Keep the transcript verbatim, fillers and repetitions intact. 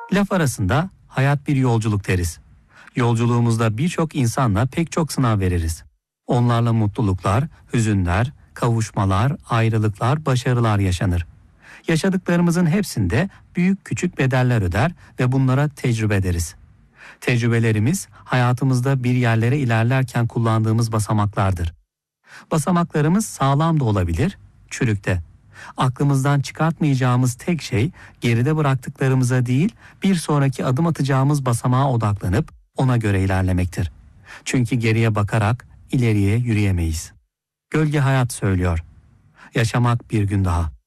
Laf arasında hayat bir yolculuk deriz. Yolculuğumuzda birçok insanla pek çok sınav veririz. Onlarla mutluluklar, hüzünler, kavuşmalar, ayrılıklar, başarılar yaşanır. Yaşadıklarımızın hepsinde büyük küçük bedeller öder ve bunlara tecrübe deriz. Tecrübelerimiz hayatımızda bir yerlere ilerlerken kullandığımız basamaklardır. Basamaklarımız sağlam da olabilir, çürük de. Aklımızdan çıkartmayacağımız tek şey geride bıraktıklarımıza değil, bir sonraki adım atacağımız basamağa odaklanıp ona göre ilerlemektir. Çünkü geriye bakarak ileriye yürüyemeyiz. Gölge Hayat söylüyor. Yaşamak bir gün daha.